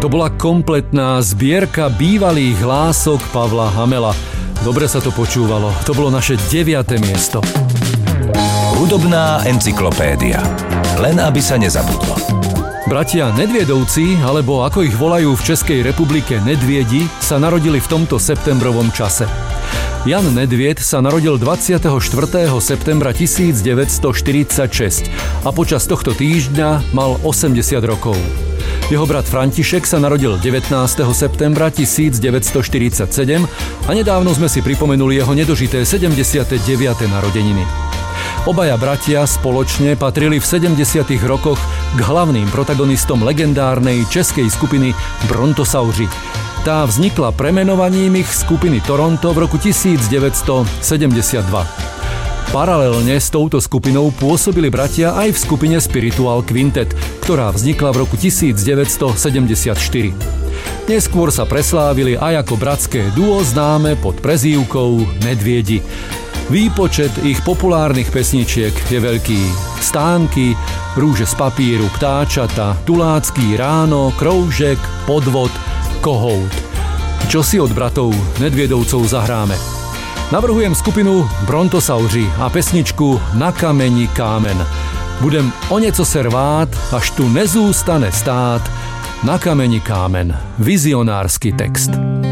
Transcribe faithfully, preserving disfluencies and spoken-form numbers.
To bola kompletná zbierka bývalých hlások Pavla Hamela. Dobre sa to počúvalo. To bolo naše deviate miesto. Hudobná encyklopédia. Len aby sa nezabudlo. Bratia Nedviedovci, alebo ako ich volajú v Českej republike Nedviedi, sa narodili v tomto septembrovom čase. Jan Nedvied sa narodil dvadsiateho štvrtého septembra tisícdeväťstoštyridsaťšesť a počas tohto týždňa mal osemdesiat rokov. Jeho brat František sa narodil devätnásteho septembra tisícdeväťstoštyridsaťsedem a nedávno sme si pripomenuli jeho nedožité sedemdesiate deviate narodeniny. Obaja bratia spoločne patrili v sedemdesiatych rokoch k hlavným protagonistom legendárnej českej skupiny Brontosauři. Tá vznikla premenovaním ich skupiny Toronto v roku tisícdeväťstosedemdesiatdva. Paralelne s touto skupinou pôsobili bratia aj v skupine Spiritual Quintet, ktorá vznikla v roku tisícdeväťstosedemdesiatštyri. Neskôr sa preslávili aj ako bratské duo známe pod prezývkou Nedviedi. Výpočet ich populárnych pesničiek je veľký. Stánky, Rúže z papíru, Ptáčata, Tulácky ráno, Kroužek, Podvod, Kohout. Čo si od bratov Nedviedovcov zahráme? Navrhujem skupinu Brontosauři a pesničku Na kameni kámen. Budem o nieco servát, až tu nezústane stát. Na kameni kámen. Vizionársky text.